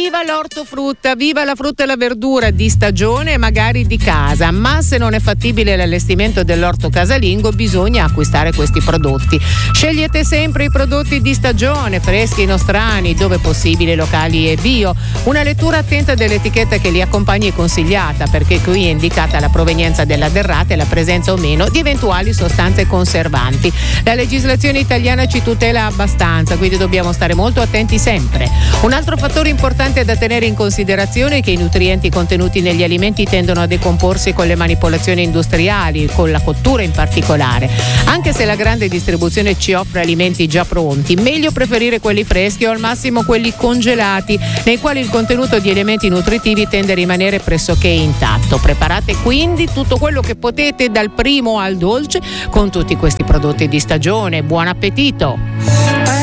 Viva l'ortofrutta, viva la frutta e la verdura di stagione e magari di casa, ma se non è fattibile l'allestimento dell'orto casalingo bisogna acquistare questi prodotti. Scegliete sempre i prodotti di stagione, freschi, nostrani, dove possibile locali e bio. Una lettura attenta dell'etichetta che li accompagna è consigliata, perché qui è indicata la provenienza della derrata e la presenza o meno di eventuali sostanze conservanti. La legislazione italiana ci tutela abbastanza, quindi dobbiamo stare molto attenti sempre. Un altro fattore importante da tenere in considerazione è che i nutrienti contenuti negli alimenti tendono a decomporsi con le manipolazioni industriali, con la cottura in particolare. Anche se la grande distribuzione ci offre alimenti già pronti, meglio preferire quelli freschi o al massimo quelli congelati, nei quali il contenuto di elementi nutritivi tende a rimanere pressoché intatto. Preparate quindi tutto quello che potete, dal primo al dolce, con tutti questi prodotti di stagione. Buon appetito!